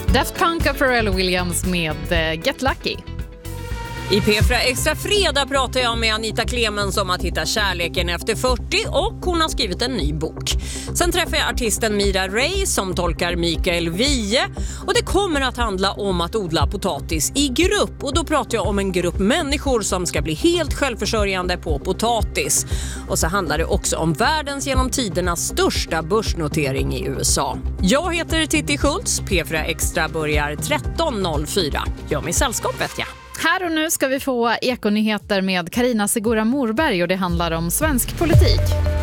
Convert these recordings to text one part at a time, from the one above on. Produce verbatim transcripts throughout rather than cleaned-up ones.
Daft Punk och Pharrell Williams med Get Lucky. I P fyra Extra fredag pratar jag med Anita Clemens om att hitta kärleken efter fyrtio och hon har skrivit en ny bok. Sen träffar jag artisten Mira Ray som tolkar Mikael Wiehe och det kommer att handla om att odla potatis i grupp. Och då pratar jag om en grupp människor som ska bli helt självförsörjande på potatis. Och så handlar det också om världens genom tiderna största börsnotering i U S A. Jag heter Titti Schultz, P fyra Extra börjar tretton noll fyra. Gör mig sällskap vet jag. Här och nu ska vi få ekonyheter med Carina Segura Morberg och det handlar om svensk politik.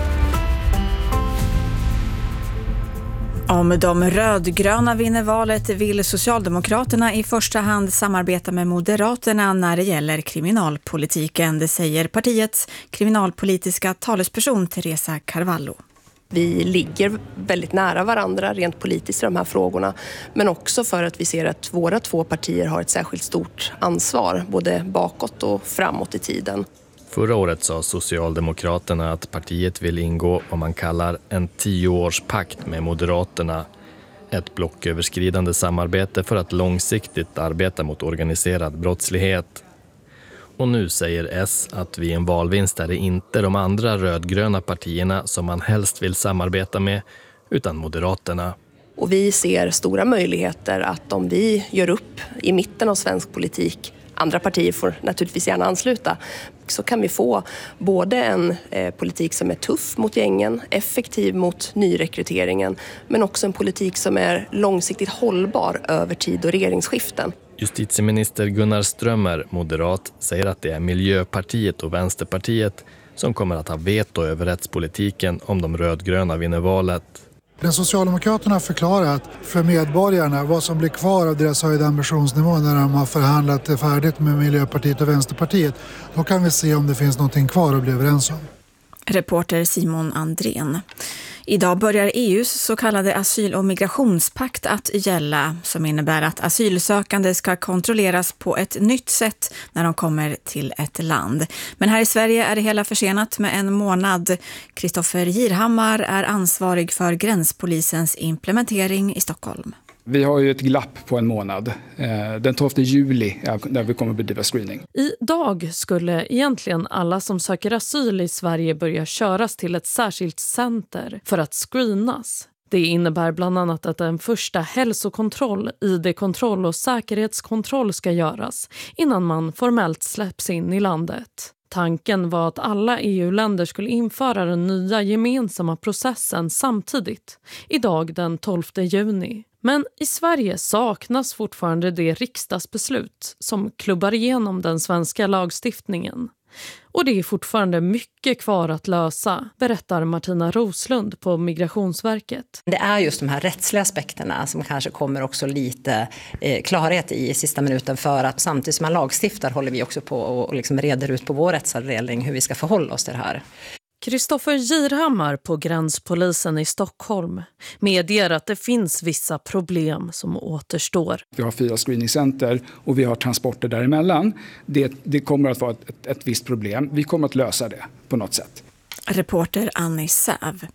Om de rödgröna vinner valet vill Socialdemokraterna i första hand samarbeta med Moderaterna när det gäller kriminalpolitiken. Det säger partiets kriminalpolitiska talesperson Teresa Carvalho. Vi ligger väldigt nära varandra rent politiskt i de här frågorna, men också för att vi ser att våra två partier har ett särskilt stort ansvar, både bakåt och framåt i tiden. Förra året sa Socialdemokraterna att partiet vill ingå vad man kallar en tioårspakt med Moderaterna. Ett blocköverskridande samarbete för att långsiktigt arbeta mot organiserad brottslighet. Och nu säger S att vid en valvinst är det inte de andra rödgröna partierna som man helst vill samarbeta med, utan Moderaterna. Och vi ser stora möjligheter att om vi gör upp i mitten av svensk politik, andra partier får naturligtvis gärna ansluta, så kan vi få både en eh, politik som är tuff mot gängen, effektiv mot nyrekryteringen, men också en politik som är långsiktigt hållbar över tid och regeringsskiften. Justitieminister Gunnar Strömmer, moderat, säger att det är Miljöpartiet och Vänsterpartiet som kommer att ha veto över rättspolitiken om de rödgröna vinner valet. Den Socialdemokraterna har förklarat för medborgarna vad som blir kvar av deras höjda ambitionsnivå när de har förhandlat färdigt med Miljöpartiet och Vänsterpartiet. Då kan vi se om det finns någonting kvar att bli överens om. Reporter Simon Andrén. Idag börjar E U:s så kallade asyl- och migrationspakt att gälla, som innebär att asylsökande ska kontrolleras på ett nytt sätt när de kommer till ett land. Men här i Sverige är det hela försenat med en månad. Kristoffer Girhammar är ansvarig för gränspolisens implementering i Stockholm. Vi har ju ett glapp på en månad. Den tolfte juli där vi kommer bedriva screening. Idag skulle egentligen alla som söker asyl i Sverige börja köras till ett särskilt center för att screenas. Det innebär bland annat att en första hälsokontroll, I D-kontroll och säkerhetskontroll ska göras innan man formellt släpps in i landet. Tanken var att alla E U-länder skulle införa den nya gemensamma processen samtidigt, idag den tolfte juni. Men i Sverige saknas fortfarande det riksdagsbeslut som klubbar igenom den svenska lagstiftningen. Och det är fortfarande mycket kvar att lösa, berättar Martina Roslund på Migrationsverket. Det är just de här rättsliga aspekterna som kanske kommer också lite eh, klarhet i, i sista minuten, för att samtidigt som man lagstiftar håller vi också på och liksom reder ut på vår rättsavdelning hur vi ska förhålla oss till det här. Kristoffer Girhammar på gränspolisen i Stockholm medger att det finns vissa problem som återstår. Vi har fyra screeningcenter och vi har transporter däremellan. Det, det kommer att vara ett, ett, ett visst problem. Vi kommer att lösa det på något sätt. Reporter Annie Säv.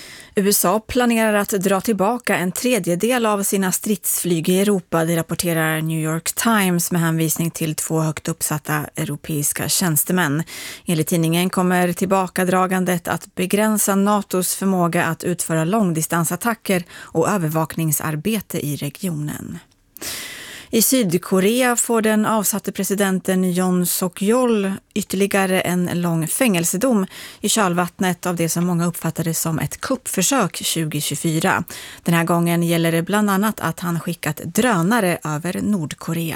U S A planerar att dra tillbaka en tredjedel av sina stridsflyg i Europa, det rapporterar New York Times med hänvisning till två högt uppsatta europeiska tjänstemän. Enligt tidningen kommer tillbakadragandet att begränsa NATOs förmåga att utföra långdistansattacker och övervakningsarbete i regionen. I Sydkorea får den avsatte presidenten Yoon Suk-yeol ytterligare en lång fängelsedom i kölvattnet av det som många uppfattade som ett kuppförsök tjugo tjugofyra. Den här gången gäller det bland annat att han skickat drönare över Nordkorea.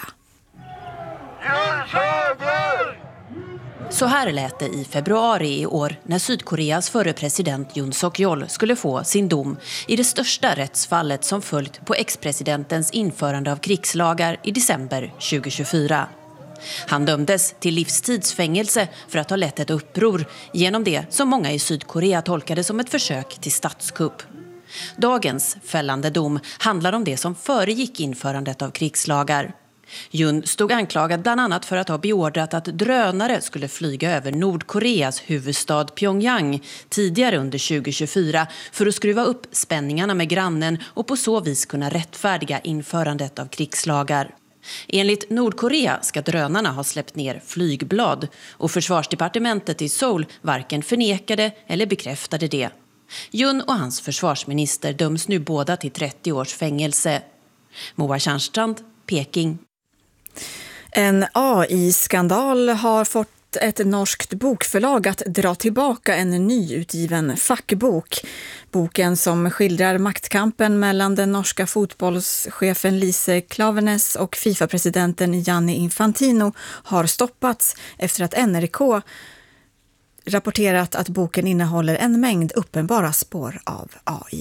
Så här lät det i februari i år när Sydkoreas förre president Yoon Suk-yeol skulle få sin dom i det största rättsfallet som följt på ex-presidentens införande av krigslagar i december tjugo tjugofyra. Han dömdes till livstidsfängelse för att ha lett ett uppror genom det som många i Sydkorea tolkade som ett försök till statskupp. Dagens fällande dom handlar om det som föregick införandet av krigslagar. Jun stod anklagad bland annat för att ha beordrat att drönare skulle flyga över Nordkoreas huvudstad Pyongyang tidigare under tjugo tjugofyra för att skruva upp spänningarna med grannen och på så vis kunna rättfärdiga införandet av krigslagar. Enligt Nordkorea ska drönarna ha släppt ner flygblad och försvarsdepartementet i Seoul varken förnekade eller bekräftade det. Jun och hans försvarsminister döms nu båda till trettio års fängelse. Moa Tjärnstrand, Peking. En A I-skandal har fått ett norskt bokförlag att dra tillbaka en nyutgiven fackbok. Boken som skildrar maktkampen mellan den norska fotbollschefen Lise Klaveness och FIFA-presidenten Gianni Infantino har stoppats efter att N R K rapporterat att boken innehåller en mängd uppenbara spår av A I.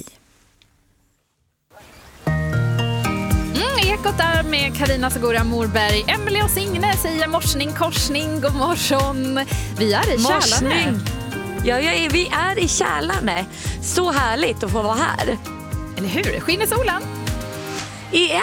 Ekot där med Carina Segura Morberg. Emelie och Signe säger morsning, korsning, god morgon. Vi är i Kälarne. Ja, ja, vi är i Kälarne. Så härligt att få vara här. Eller hur? Skiner solen? Ja!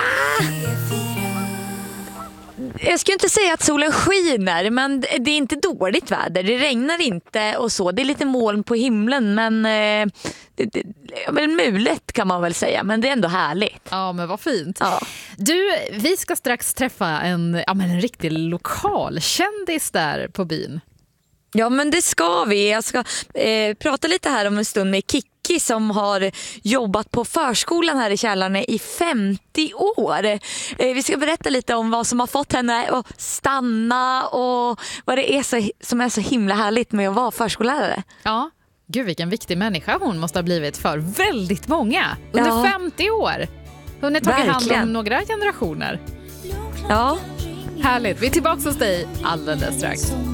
Jag skulle inte säga att solen skiner, men det är inte dåligt väder. Det regnar inte och så. Det är lite moln på himlen, men eh, det, det, väl mulet kan man väl säga. Men det är ändå härligt. Ja, men vad fint. Ja. Du, vi ska strax träffa en, ja, men en riktig lokalkändis där på byn. Ja, men det ska vi. Jag ska eh, prata lite här om en stund med Kikki som har jobbat på förskolan här i Kälarne i femtio år. Eh, vi ska berätta lite om vad som har fått henne att stanna och vad det är så, som är så himla härligt med att vara förskollärare. Ja, gud vilken viktig människa hon måste ha blivit för väldigt många. Under ja. femtio år. Hon har tagit hand om några generationer. Ja. Härligt. Vi är tillbaka hos dig alldeles strax.